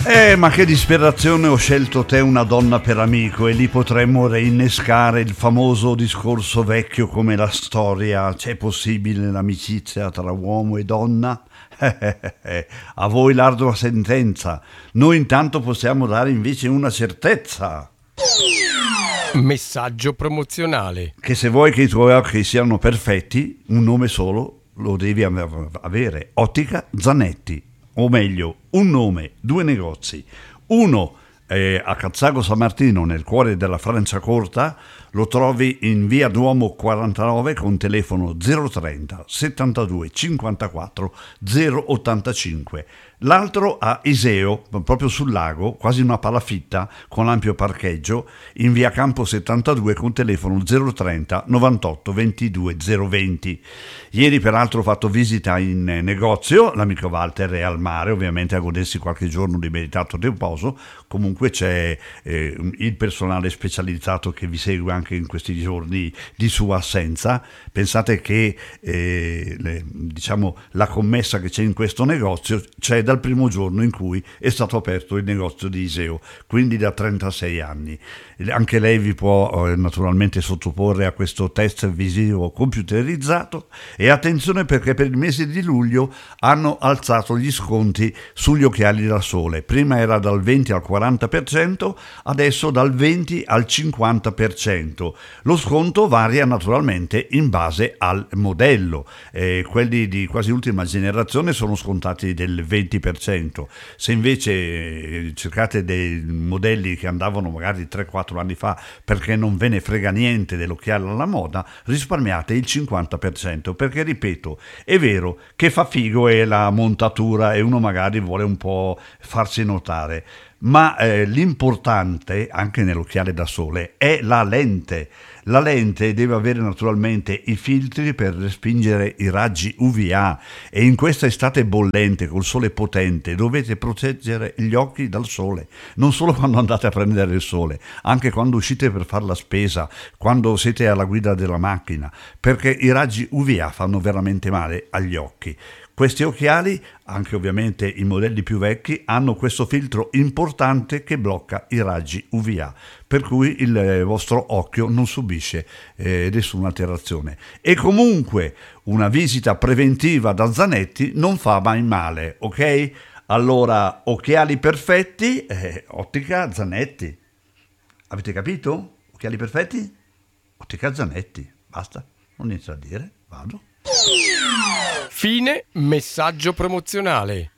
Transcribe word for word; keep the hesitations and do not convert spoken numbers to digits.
Eh, ma che disperazione, ho scelto te una donna per amico, e lì potremmo reinnescare il famoso discorso vecchio come la storia. C'è possibile l'amicizia tra uomo e donna? A voi l'ardua sentenza. Noi intanto possiamo dare invece una certezza. Messaggio promozionale. Che se vuoi che i tuoi occhi siano perfetti, un nome solo lo devi avere: Ottica Zanetti. O meglio, un nome, due negozi. Uno eh, a Cazzago San Martino, nel cuore della Franciacorta, lo trovi in via Duomo quarantanove con telefono zero trenta settantadue cinquantaquattro zero ottantacinque. L'altro a Iseo, proprio sul lago, quasi una palafitta, con ampio parcheggio, in via Campo settantadue con telefono zero trenta novantotto ventidue zero venti. Ieri peraltro ho fatto visita in negozio, l'amico Walter è al mare, ovviamente a godersi qualche giorno di meritato riposo. Comunque c'è eh, il personale specializzato che vi segue anche in questi giorni di sua assenza. Pensate che eh, le, diciamo la commessa che c'è in questo negozio c'è dal primo giorno in cui è stato aperto il negozio di Iseo, quindi da trentasei anni. Anche lei vi può eh, naturalmente sottoporre a questo test visivo computerizzato. E attenzione, perché per il mese di luglio hanno alzato gli sconti sugli occhiali da sole. Prima era dal venti al quaranta per cento, adesso dal venti al cinquanta per cento. Lo sconto varia naturalmente in base al modello. Eh, quelli di quasi ultima generazione sono scontati del venti per cento. Se invece eh, cercate dei modelli che andavano magari tre quattro anni fa, perché non ve ne frega niente dell'occhiale alla moda, risparmiate il cinquanta per cento. Perché, ripeto, è vero che fa figo è la montatura e uno magari vuole un po' farsi notare, ma eh, l'importante anche nell'occhiale da sole è la lente. La lente deve avere naturalmente i filtri per respingere i raggi U V A, e in questa estate bollente col sole potente dovete proteggere gli occhi dal sole, non solo quando andate a prendere il sole, anche quando uscite per fare la spesa, quando siete alla guida della macchina, perché i raggi U V A fanno veramente male agli occhi. Questi occhiali, anche ovviamente i modelli più vecchi, hanno questo filtro importante che blocca i raggi U V A, per cui il vostro occhio non subisce eh, nessuna alterazione. E comunque una visita preventiva da Zanetti non fa mai male, ok? Allora, occhiali perfetti, eh, Ottica Zanetti. Avete capito? Occhiali perfetti? Ottica Zanetti. Basta, non niente da dire, vado. Fine messaggio promozionale.